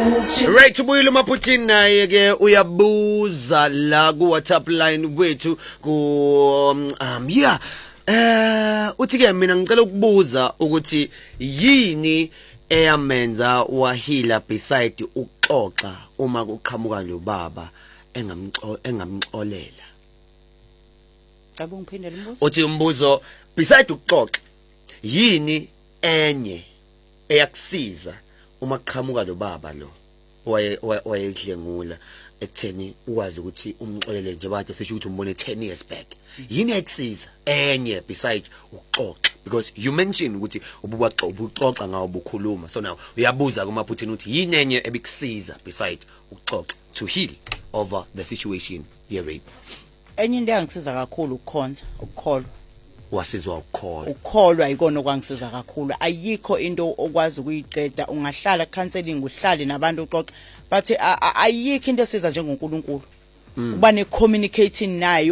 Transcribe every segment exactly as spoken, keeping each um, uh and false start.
Right, ubuyile uMaphuthini naye ke uyabuza la ku WhatsApp line wethu ku um yeah eh uthi ke mina ngicela ukubuza ukuthi yini eyamenza wahila beside ukuxoxa uma kuqhamuka lo baba engamxo engamxolela. Cabe ungiphindele umbuzo. Uthi umbuzo beside ukuxoxa yini enye eyakusiza uma kuqhamuka lo baba lo waye wayedlengula ekutheni ukwazi ukuthi umxolele nje abantu sisho ukuthi umbone ten years back yini eksiza enye beside ukuxoxa because you mentioned ukuthi ububaxoxa ubuxoxa ngawo bukhuluma so now uyabuza kuMaphuthini ukuthi yini enye ebikusiza beside ukuxoxa to heal over the situation ye rape. Enye into engisiza kakhulu ukukhonza ukukholwa. Wasizwa ukukholwa. Ukukholwa ikona okwangisiza kakhulu. Ayikho into okwazi ukuyiqeda. Ungahlala counseling uhlale nabantu uxoxe but ayikho into esiza njengoNkulunkulu. Uba ne communicating naye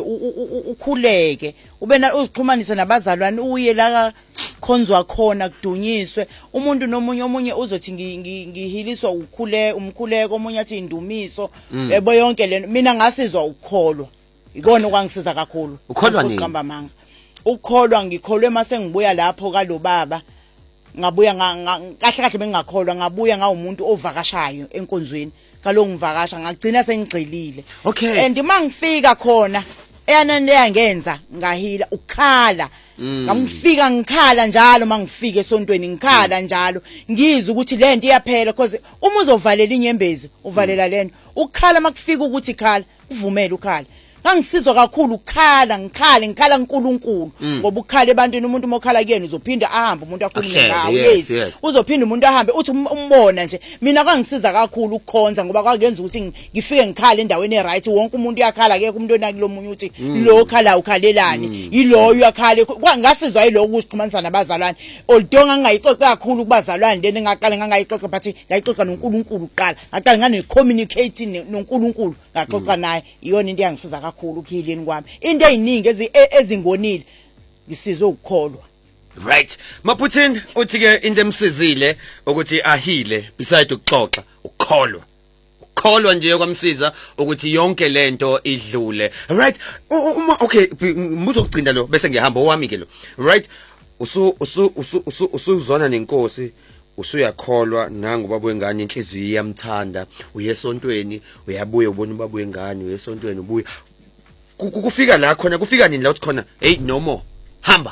ukhuleke ube na uzixhumanisa nabazalwane uye la khonzwa khona kudunyiswe umuntu nomunye omunye uzothi ngihiliswa ukukhule umkhuleko omunye athi indumiso ebo yonke lento mina ngasizwa ukukholwa ikona okwangisiza kakhulu. Ukholwa nini? Ukamba manga ukholwa ngikholwe mase ngibuya lapho ka lo baba ngabuya kahle kahle bengakholwa ngabuya ngawumuntu ovakashayo enkonzweni kalo ngivakasha ngagcina sengigxilile. Okay. And mangifika khona eyanene yangenza ngahila ukukhala ngangifika ngikhala njalo mangifika esontweni ngikhala njalo ngizwe ukuthi lento iyaphela because uma uzovalela inyembezi uvalela lento ukukhala makufika ukuthi khala uvumela ukhala. Ngangisizwa kakhulu ukukhala ngikhale ngikhala uNkulunkulu ngoba ukukhala ebantwini umuntu mokhala kuyena uzophinda ahambe umuntu akhulume ngawo yes uzophinda umuntu ahambe uthi umbona nje mina kwangisiza kakhulu ukukhonza ngoba kwakenza ukuthi ngifike ngikhale endaweni eright wonke umuntu uyakhala ke umuntu onakulomunye uthi lo khala ukhalelani yiloyo uyakhale kwangasizwa yiloko ukuxhumanisa nabazalwane olidonga ngayixoxa kakhulu kubazalwane leni ngaqala ngangayixoxa but ngayixoxa noNkulunkulu kuqala ngaqala ngane communicating noNkulunkulu ngaxoxa naye iyona into yangisiza kakhulu ukuhileni kwami into eziningi ezingonile ngisizwe ukukholwa. Right, Maphuthini uthi ke into emsizile ukuthi ahile beside ukuxoxa ukukholwa ukukholwa nje kwamsiza ukuthi yonke lento idlule. Right, uma okay mbuzo ukugcina lo bese ngiyahamba owami ke lo. Right, usu usu usu usuzona nenkosi usuyakholwa nangoba wengane inhliziyo iyamthanda uyesontweni uyabuya ubona ubaba wengane uyesontweni ubuya kufika la khona kufika nini la uthi khona hey no more hamba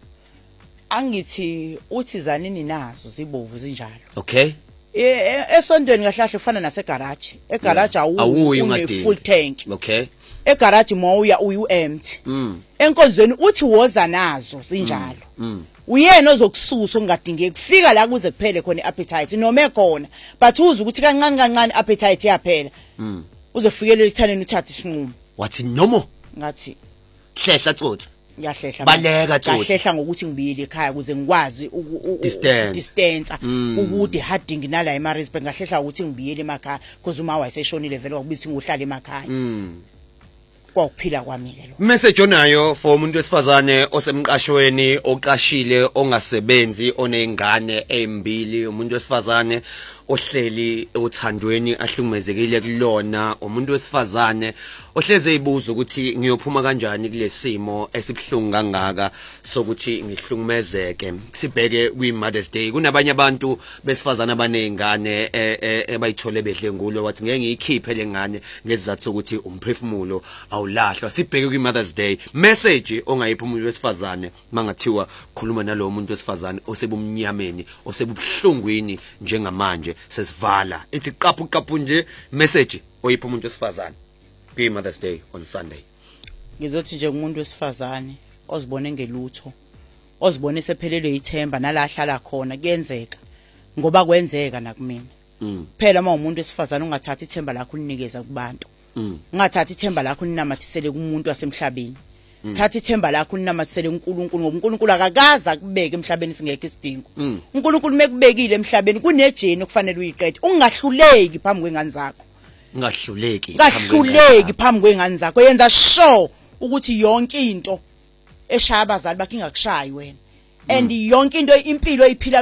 angithi uthi zanini nazo zibovu zinjalo. Okay. Esontweni kahlahle kufana nase garage egarage awu une full tank. Okay. Egarage mawuya uyu empty enkonzweni uthi woza nazo zinjalo uyena ozokususa ongadingeki kufika la kuze kuphele khona iappetite noma ekhona but uza ukuthi kancane kancane appetite iyaphela uzofikelela ithaneni uthathe isinqumo wathi nomo ngathi hlehla tsotsi ngiyahlehla baleka tsotsi ngahlehla ngokuthi ngibiyele ekhaya kuze ngikwazi distance ukude harding nala eMaritzburg ngahlehla ukuthi ngibiyele emakhaya because uma wayeseshonile vele wakubithi ngohlala emakhaya kwakuphila kwami ke lo message onayo for umuntu wesifazane osemqashweni oqashile ongasebenzi onezingane ezimbili umuntu wesifazane ohleli uthandweni ahlumezekile kulona umuntu wesifazane ohleze ezibuza ukuthi ngiyophuma kanjani kulesimo esibhlungu kangaka sokuthi ngihlungumezeke sibheke kwi Mother's Day kunabanye abantu besifazana abanezingane ebayithole bedle ngulo wathi ngeke ngiyikhiphe lengane ngezizathu sokuthi umphefumulo awulahlwa sibheke kwi Mother's Day message ongayipha umuntu wesifazane mangathiwa khuluma nalo muntu wesifazane osebumnyameni osebubhlungwini njengamanje sesivala ithi qaphu qaphu nje message oyipha umuntu wesifazane kwi Mother's Day on Sunday. Ngizothi nje umuntu wesifazane ozibone ngelutho ozibone sephelele ithemba nalahlala khona kuyenzeka ngoba kwenzeka nakumina phela uma umuntu wesifazane ungathatha ithemba lakho ulinikeza kubantu ungathatha ithemba lakho uninamathisele kumuntu wasemhlabeni thatha ithemba lakho uninamathisele uNkulunkulu ngoba uNkulunkulu akakaza kubeka emhlabeni singeke isidingo uNkulunkulu mekubekile emhlabeni kunejeni okufanele uyiqede ungahluleki phambi kwengane zakho ungahluleki ngahluleki phambi kwengane zakho yenza sure ukuthi yonke into eshaya abazali bakhe ingakushayi wena and yonke into impilo iphila